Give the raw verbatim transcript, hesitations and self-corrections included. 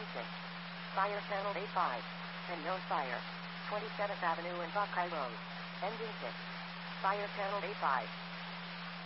six. Fire channel eight five. And known fire. twenty-seventh Avenue and Buckeye Road. Engine six. Fire channel eight five.